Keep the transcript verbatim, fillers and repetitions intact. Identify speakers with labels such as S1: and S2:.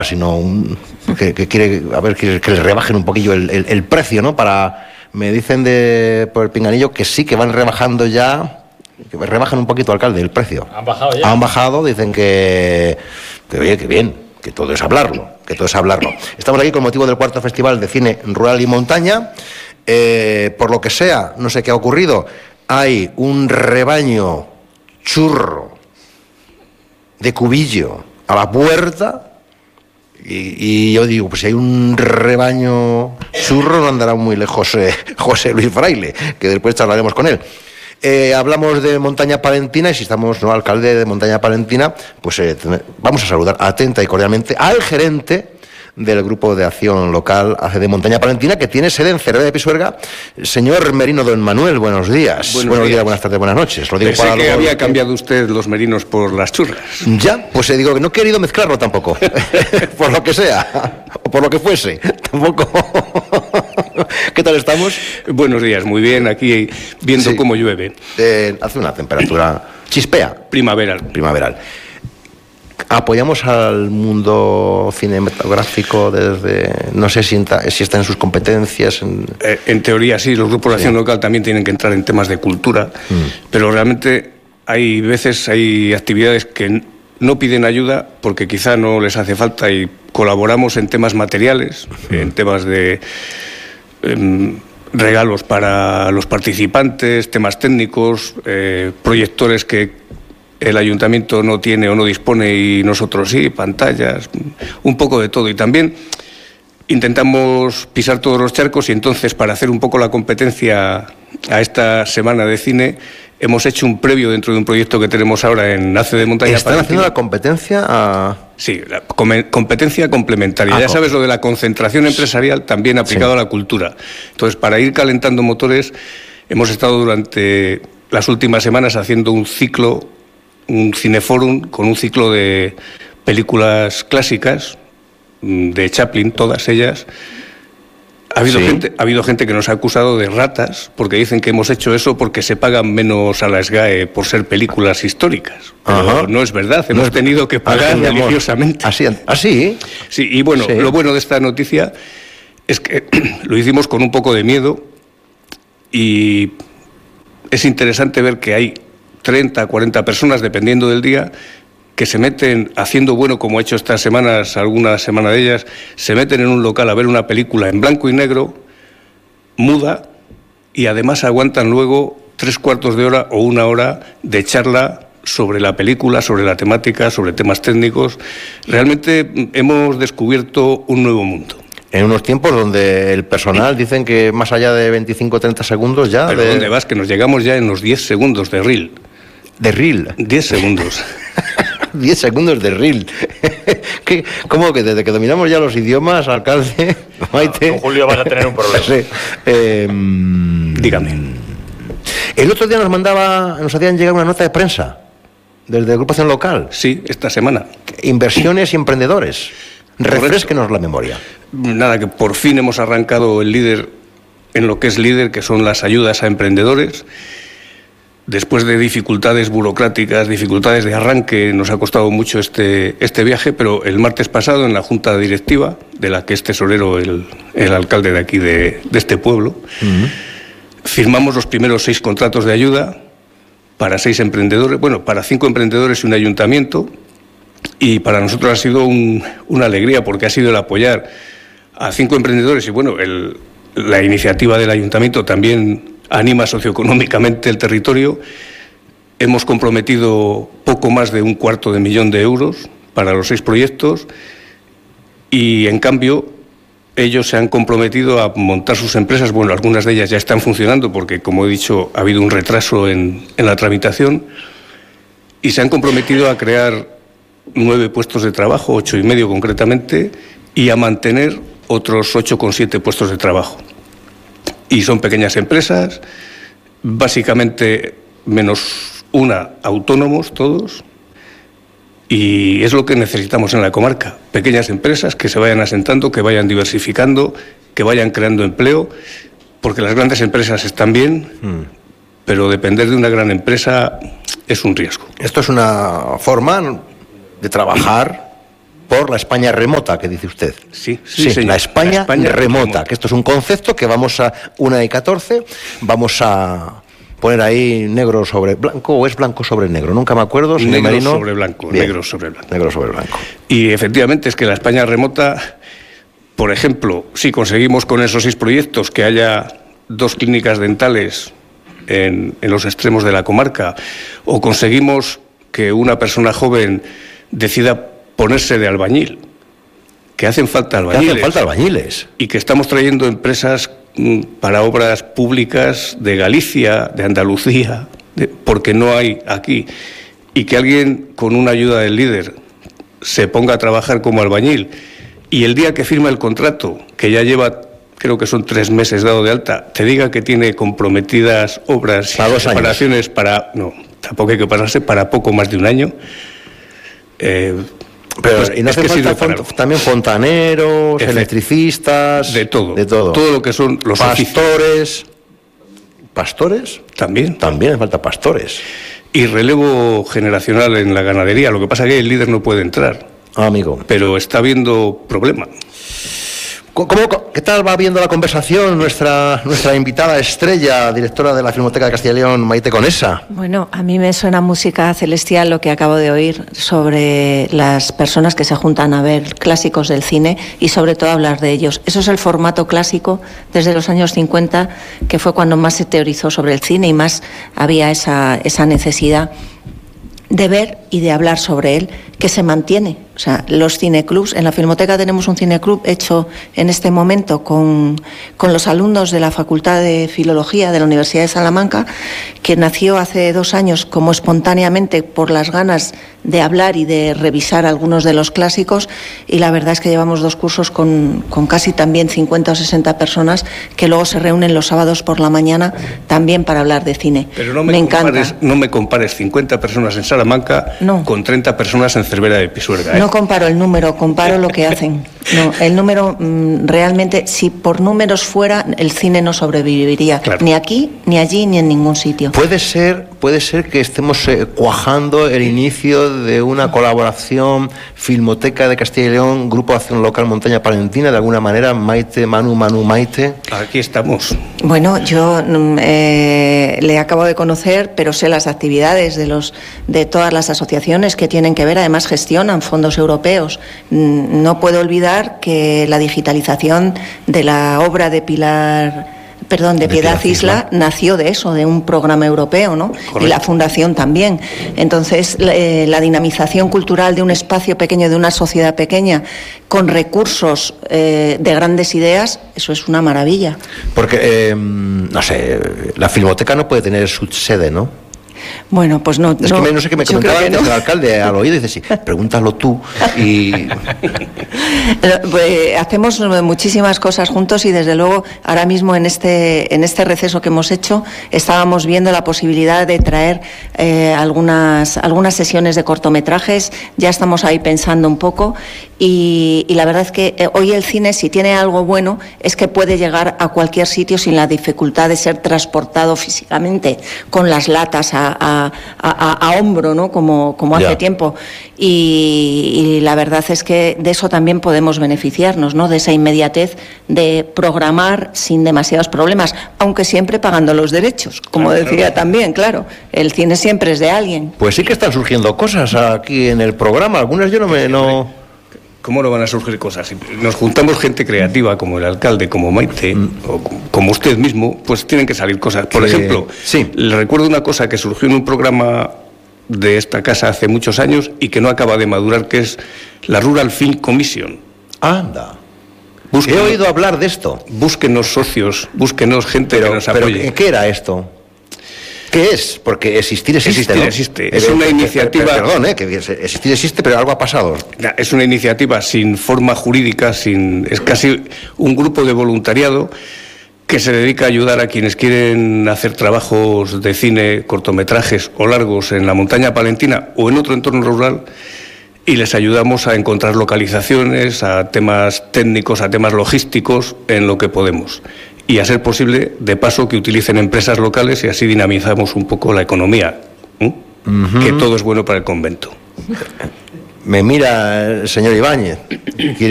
S1: sino un, que, que quiere a ver que, que le rebajen un poquillo el, el, el precio, ¿no? Para, me dicen de por el Pinganillo que sí que van rebajando ya, que rebajan un poquito, alcalde, el precio.
S2: Han bajado ya.
S1: Han bajado, dicen que, que oye, que bien, que todo es hablarlo, que todo es hablarlo. Estamos aquí con motivo del cuarto Festival de Cine Rural y Montaña. Eh, por lo que sea, no sé qué ha ocurrido, hay un rebaño churro de cubillo a la puerta. Y, y yo digo, pues si hay un rebaño churro no andará muy lejos eh, José Luis Fraile, que después charlaremos con él. Eh, hablamos de Montaña Palentina y si estamos, no, alcalde de Montaña Palentina, pues eh, vamos a saludar atenta y cordialmente al gerente del Grupo de Acción Local A C D Montaña Palentina, que tiene sede en Cervera de Pisuerga. Señor Merino Don Manuel, buenos días.
S3: Buenos,
S1: buenos días.
S3: días,
S1: buenas tardes, buenas noches. Lo digo
S3: Pensé
S1: para
S3: que
S1: luego,
S3: había
S1: que...
S3: cambiado usted los merinos por las churras.
S1: Ya, pues eh, digo que no he querido mezclarlo tampoco, por lo que sea, o por lo que fuese, tampoco. ¿Qué tal estamos?
S3: Buenos días, muy bien, aquí viendo sí. cómo llueve.
S1: Eh, hace una temperatura chispea.
S3: Primaveral.
S1: Primaveral. Apoyamos al mundo cinematográfico desde, no sé si, si está en sus competencias. En,
S3: eh, en teoría sí, los grupos de acción sí. local también tienen que entrar en temas de cultura, mm. pero realmente hay veces, hay actividades que no piden ayuda porque quizá no les hace falta y colaboramos en temas materiales, mm. en temas de eh, regalos para los participantes, temas técnicos, eh, proyectores que el ayuntamiento no tiene o no dispone y nosotros sí, pantallas, un poco de todo. Y también intentamos pisar todos los charcos y entonces para hacer un poco la competencia a esta semana de cine hemos hecho un previo dentro de un proyecto que tenemos ahora en A C D Montaña.
S1: ¿Están Palentina. haciendo la competencia a...?
S3: Sí, la com- competencia complementaria. Ah, ya sabes lo de la concentración empresarial también aplicado sí. a la cultura. Entonces, para ir calentando motores, hemos estado durante las últimas semanas haciendo un ciclo, un cineforum con un ciclo de películas clásicas de Chaplin, todas ellas. Ha habido, sí. gente, ha habido gente que nos ha acusado de ratas porque dicen que hemos hecho eso porque se pagan menos a la S G A E por ser películas históricas. Pero no es verdad, hemos no, tenido que pagar religiosamente.
S1: ¿Así? ¿Así?
S3: Sí, y bueno, sí. lo bueno de esta noticia es que lo hicimos con un poco de miedo y es interesante ver que hay treinta, cuarenta personas, dependiendo del día, que se meten, haciendo bueno, como he hecho estas semanas, alguna semana de ellas, se meten en un local a ver una película en blanco y negro, muda, y además aguantan luego tres cuartos de hora o una hora de charla sobre la película, sobre la temática, sobre temas técnicos. Realmente hemos descubierto un nuevo mundo.
S1: En unos tiempos donde el personal dicen que más allá de veinticinco o treinta segundos ya...
S3: ¿Pero
S1: de...
S3: dónde vas? Que nos llegamos ya en los diez segundos de reel.
S1: ¿De reel?
S3: diez segundos.
S1: diez segundos de reel. ¿Qué? ¿Cómo que desde que dominamos ya los idiomas, alcalde? Maite?
S2: No, con Julio vas a tener un problema.
S1: Sí. Eh,
S3: Dígame.
S1: El otro día nos mandaba, nos hacían llegar una nota de prensa desde el Grupo Acción Local.
S3: Sí, esta semana.
S1: Inversiones y emprendedores. Refresquenos la memoria.
S3: Nada, que por fin hemos arrancado el líder en lo que es líder, que son las ayudas a emprendedores. Después de dificultades burocráticas, dificultades de arranque, nos ha costado mucho este, este viaje, pero el martes pasado en la Junta Directiva, de la que es tesorero el, el alcalde de aquí, de, de este pueblo, uh-huh. firmamos los primeros seis contratos de ayuda para seis emprendedores, bueno, para cinco emprendedores y un ayuntamiento, y para nosotros ha sido un, una alegría porque ha sido el apoyar a cinco emprendedores y bueno, el, la iniciativa del ayuntamiento también anima socioeconómicamente el territorio. Hemos comprometido poco más de un cuarto de millón de euros para los seis proyectos y en cambio ellos se han comprometido a montar sus empresas. Bueno, algunas de ellas ya están funcionando porque, como he dicho, ha habido un retraso en, en la tramitación y se han comprometido a crear nueve puestos de trabajo, ocho y medio concretamente, y a mantener otros ocho coma siete puestos de trabajo. Y son pequeñas empresas, básicamente menos una, autónomos todos, y es lo que necesitamos en la comarca. Pequeñas empresas que se vayan asentando, que vayan diversificando, que vayan creando empleo, porque las grandes empresas están bien, mm. pero depender de una gran empresa es un riesgo.
S1: Esto es una forma de trabajar por la España remota, que dice usted.
S3: Sí, sí,
S1: sí la, España
S3: la España
S1: remota,
S3: remota,
S1: que esto es un concepto que vamos a una y catorce, vamos a poner ahí negro sobre blanco, o es blanco sobre negro, nunca me acuerdo.
S3: Negro
S1: Marino.
S3: sobre blanco,
S1: Bien.
S3: negro sobre blanco.
S1: Negro sobre blanco.
S3: Y efectivamente es que la España remota, por ejemplo, si conseguimos con esos seis proyectos que haya dos clínicas dentales en, en los extremos de la comarca, o conseguimos que una persona joven decida ponerse de albañil, que hacen falta albañiles.
S1: Que hacen falta albañiles.
S3: Y que estamos trayendo empresas para obras públicas de Galicia, de Andalucía, de, porque no hay aquí, y que alguien con una ayuda del líder se ponga a trabajar como albañil y el día que firma el contrato, que ya lleva, creo que son tres meses dado de alta, te diga que tiene comprometidas obras y reparaciones para, no, tampoco hay que pasarse, para poco más de un año. Eh,
S1: Pero
S3: pues
S1: y no
S3: es
S1: hace
S3: que
S1: falta font- también fontaneros,
S3: Efe-
S1: electricistas,
S3: de todo,
S1: de todo,
S3: todo lo que son los
S1: pastores, pastores,
S3: también,
S1: también hace falta pastores.
S3: Y relevo generacional en la ganadería. Lo que pasa es que el líder no puede entrar,
S1: ah, amigo,
S3: pero está habiendo problema.
S1: ¿Cómo, ¿Qué tal va viendo la conversación nuestra nuestra invitada estrella, directora de la Filmoteca de Castilla y León, Maite Conesa?
S2: Bueno, a mí me suena música celestial lo que acabo de oír sobre las personas que se juntan a ver clásicos del cine y sobre todo hablar de ellos. Eso es el formato clásico desde los años cincuenta, que fue cuando más se teorizó sobre el cine y más había esa, esa necesidad de ver y de hablar sobre él, que se mantiene. O sea, los cineclubs, en la Filmoteca tenemos un cineclub hecho en este momento con, con los alumnos de la Facultad de Filología de la Universidad de Salamanca, que nació hace dos años como espontáneamente por las ganas de hablar y de revisar algunos de los clásicos, y la verdad es que llevamos dos cursos con, con casi también cincuenta o sesenta personas que luego se reúnen los sábados por la mañana también para hablar de cine.
S3: Pero no me,
S2: me
S3: compares,
S2: encanta.
S3: no me compares cincuenta personas en Salamanca
S2: no.
S3: con treinta personas en Cervera de Pisuerga, ¿eh?
S2: No comparo el número, comparo lo que hacen. No, el número mmm, realmente, si por números fuera, el cine no sobreviviría, claro, ni aquí, ni allí, ni en ningún sitio.
S1: Puede ser, puede ser que estemos eh, cuajando el inicio de una colaboración Filmoteca de Castilla y León, Grupo de Acción Local Montaña Palentina, de alguna manera. Maite, Manu, Manu, Maite.
S3: Aquí estamos.
S2: Bueno, yo eh, le acabo de conocer, pero sé las actividades de los de todas las asociaciones que tienen que ver, además gestionan fondos europeos. No puedo olvidar que la digitalización de la obra de Pilar... Perdón, de, de Piedad, Piedad Isla, Isla nació de eso, de un programa europeo, ¿no? Correcto. Y la Fundación también. Entonces, eh, la dinamización cultural de un espacio pequeño, de una sociedad pequeña, con recursos eh, de grandes ideas, eso es una maravilla.
S1: Porque, eh, no sé, la Filmoteca no puede tener su sede, ¿no?
S2: Bueno, pues no.
S1: Es
S2: no,
S1: que me, no sé qué me comentaba
S2: que
S1: antes
S2: no.
S1: el alcalde al oído y dice, sí, pregúntalo tú. Y
S2: pues, hacemos muchísimas cosas juntos y desde luego ahora mismo en este en este receso que hemos hecho estábamos viendo la posibilidad de traer eh, algunas algunas sesiones de cortometrajes. Ya estamos ahí pensando un poco y, y la verdad es que eh, hoy el cine, si tiene algo bueno, es que puede llegar a cualquier sitio sin la dificultad de ser transportado físicamente con las latas a A, a, a hombro, ¿no? Como, como hace yeah. tiempo. Y, y la verdad es que de eso también podemos beneficiarnos, ¿no? De esa inmediatez de programar sin demasiados problemas, aunque siempre pagando los derechos, como claro, decía claro. también, claro. El cine siempre es de alguien.
S1: Pues sí que están surgiendo cosas aquí en el programa. Algunas yo no me... No...
S3: ¿Cómo no van a surgir cosas? Si nos juntamos gente creativa como el alcalde, como Maite, mm. o como usted mismo, pues tienen que salir cosas. Por sí. ejemplo, sí. le recuerdo una cosa que surgió en un programa de esta casa hace muchos años y que no acaba de madurar, que es la Rural Film Commission.
S1: Anda.
S3: Búsquenos,
S1: he oído hablar de esto.
S3: Búsquenos socios, búsquenos gente
S1: pero,
S3: que nos apoye.
S1: Pero, ¿qué era esto? ¿Qué es? Porque existir existe,
S3: existir
S1: ¿no?
S3: existe. Es una iniciativa...
S1: Perdón, ¿eh? Que existir existe, pero algo ha pasado.
S3: Es una iniciativa sin forma jurídica, sin es casi un grupo de voluntariado que se dedica a ayudar a quienes quieren hacer trabajos de cine, cortometrajes o largos en la montaña palentina o en otro entorno rural, y les ayudamos a encontrar localizaciones, a temas técnicos, a temas logísticos, en lo que podemos. Y a ser posible, de paso, que utilicen empresas locales y así dinamizamos un poco la economía, ¿eh? Uh-huh. Que todo es bueno para el convento.
S1: Me mira el señor Ibáñez. Quiere